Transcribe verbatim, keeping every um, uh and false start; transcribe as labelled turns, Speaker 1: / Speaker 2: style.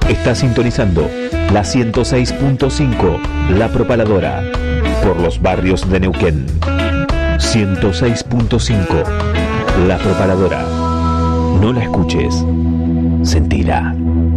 Speaker 1: Está sintonizando la ciento seis punto cinco, La Propaladora, por los barrios de Neuquén. ciento seis punto cinco, La Propaladora. No la escuches, sentirá.